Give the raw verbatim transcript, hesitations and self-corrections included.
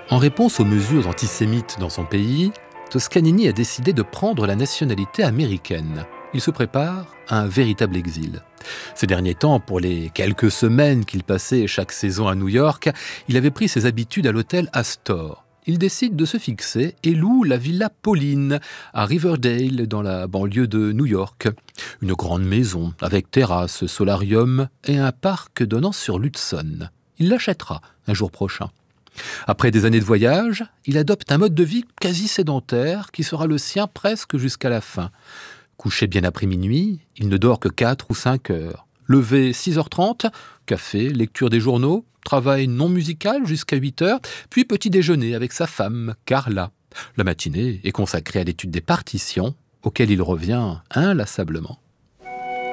En réponse aux mesures antisémites dans son pays, Toscanini a décidé de prendre la nationalité américaine. Il se prépare à un véritable exil. Ces derniers temps, pour les quelques semaines qu'il passait chaque saison à New York, il avait pris ses habitudes à l'hôtel Astor. Il décide de se fixer et loue la Villa Pauline à Riverdale, dans la banlieue de New York. Une grande maison avec terrasse, solarium et un parc donnant sur l'Hudson. Il l'achètera un jour prochain. Après des années de voyage, il adopte un mode de vie quasi sédentaire qui sera le sien presque jusqu'à la fin. Couché bien après minuit, il ne dort que quatre ou cinq heures. Levé six heures trente, café, lecture des journaux, travail non musical jusqu'à huit heures, puis petit déjeuner avec sa femme, Carla. La matinée est consacrée à l'étude des partitions, auxquelles il revient inlassablement.